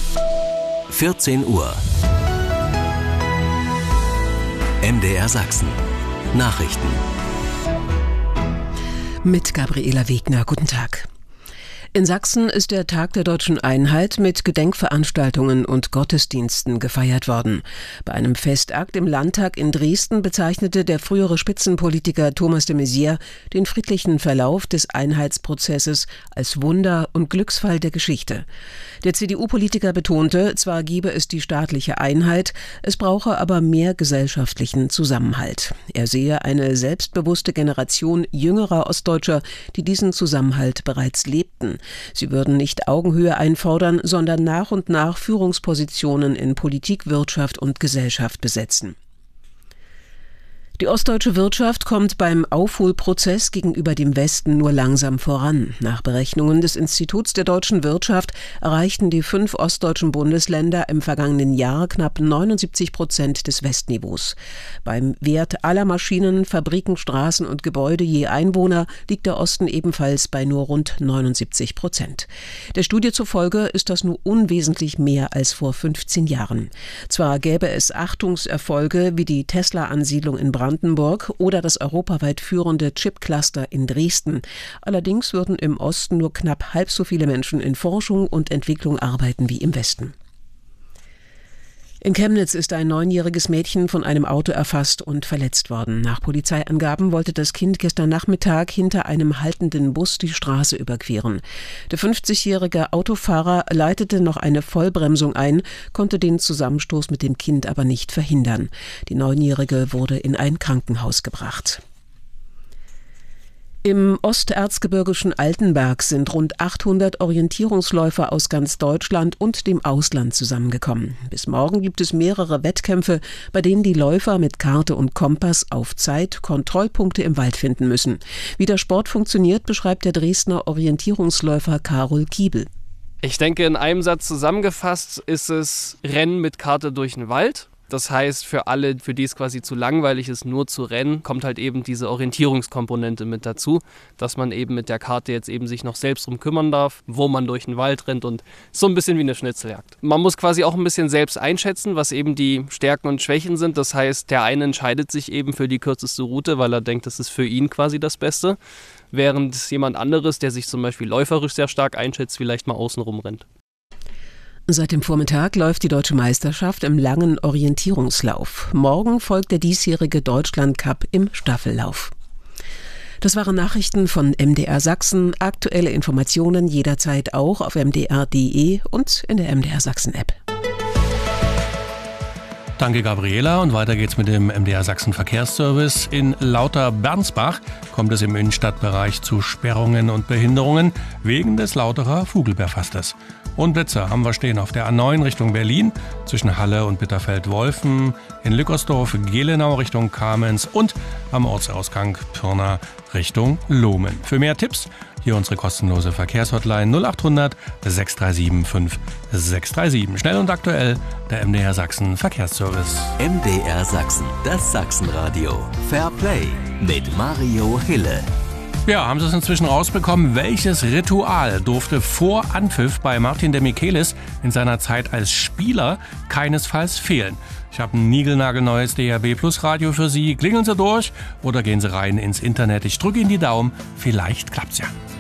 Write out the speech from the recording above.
14 Uhr. MDR Sachsen. Nachrichten. Mit Gabriela Wegner. Guten Tag. In Sachsen ist der Tag der Deutschen Einheit mit Gedenkveranstaltungen und Gottesdiensten gefeiert worden. Bei einem Festakt im Landtag in Dresden bezeichnete der frühere Spitzenpolitiker Thomas de Maizière den friedlichen Verlauf des Einheitsprozesses als Wunder und Glücksfall der Geschichte. Der CDU-Politiker betonte, zwar gebe es die staatliche Einheit, es brauche aber mehr gesellschaftlichen Zusammenhalt. Er sehe eine selbstbewusste Generation jüngerer Ostdeutscher, die diesen Zusammenhalt bereits lebten. Sie würden nicht Augenhöhe einfordern, sondern nach und nach Führungspositionen in Politik, Wirtschaft und Gesellschaft besetzen. Die ostdeutsche Wirtschaft kommt beim Aufholprozess gegenüber dem Westen nur langsam voran. Nach Berechnungen des Instituts der deutschen Wirtschaft erreichten die 5 ostdeutschen Bundesländer im vergangenen Jahr knapp 79% des Westniveaus. Beim Wert aller Maschinen, Fabriken, Straßen und Gebäude je Einwohner liegt der Osten ebenfalls bei nur rund 79%. Der Studie zufolge ist das nur unwesentlich mehr als vor 15 Jahren. Zwar gäbe es Achtungserfolge wie die Tesla-Ansiedlung in Brandenburg oder das europaweit führende Chip-Cluster in Dresden. Allerdings würden im Osten nur knapp halb so viele Menschen in Forschung und Entwicklung arbeiten wie im Westen. In Chemnitz ist ein 9-jähriges Mädchen von einem Auto erfasst und verletzt worden. Nach Polizeiangaben wollte das Kind gestern Nachmittag hinter einem haltenden Bus die Straße überqueren. Der 50-jährige Autofahrer leitete noch eine Vollbremsung ein, konnte den Zusammenstoß mit dem Kind aber nicht verhindern. Die 9-jährige wurde in ein Krankenhaus gebracht. Im osterzgebirgischen Altenberg sind rund 800 Orientierungsläufer aus ganz Deutschland und dem Ausland zusammengekommen. Bis morgen gibt es mehrere Wettkämpfe, bei denen die Läufer mit Karte und Kompass auf Zeit Kontrollpunkte im Wald finden müssen. Wie der Sport funktioniert, beschreibt der Dresdner Orientierungsläufer Karol Kiebel. Ich denke, in einem Satz zusammengefasst ist es Rennen mit Karte durch den Wald. Das heißt, für alle, für die es quasi zu langweilig ist, nur zu rennen, kommt halt eben diese Orientierungskomponente mit dazu, dass man eben mit der Karte jetzt eben sich noch selbst drum kümmern darf, wo man durch den Wald rennt, und so ein bisschen wie eine Schnitzeljagd. Man muss quasi auch ein bisschen selbst einschätzen, was eben die Stärken und Schwächen sind. Das heißt, der eine entscheidet sich eben für die kürzeste Route, weil er denkt, das ist für ihn quasi das Beste, während jemand anderes, der sich zum Beispiel läuferisch sehr stark einschätzt, vielleicht mal außenrum rennt. Seit dem Vormittag läuft die Deutsche Meisterschaft im langen Orientierungslauf. Morgen folgt der diesjährige Deutschland-Cup im Staffellauf. Das waren Nachrichten von MDR Sachsen. Aktuelle Informationen jederzeit auch auf mdr.de und in der MDR Sachsen-App. Danke, Gabriela. Und weiter geht's mit dem MDR Sachsen Verkehrsservice. In Lauter-Bernsbach kommt es im Innenstadtbereich zu Sperrungen und Behinderungen wegen des Lauterer Vogelbeerfastes. Unblitzer haben wir stehen auf der A9 Richtung Berlin, zwischen Halle und Bitterfeld-Wolfen, in Lückersdorf-Gelenau Richtung Kamenz und am Ortsausgang Pirna Richtung Lohmen. Für mehr Tipps hier unsere kostenlose Verkehrshotline 0800 637 5637. Schnell und aktuell der MDR Sachsen Verkehrsservice. MDR Sachsen, das Sachsenradio. Fair Play mit Mario Hille. Ja, haben Sie es inzwischen rausbekommen? Welches Ritual durfte vor Anpfiff bei Martin de Michelis in seiner Zeit als Spieler keinesfalls fehlen? Ich habe ein niegelnagelneues DAB Plus Radio für Sie. Klingeln Sie durch oder gehen Sie rein ins Internet. Ich drücke Ihnen die Daumen. Vielleicht klappt's ja.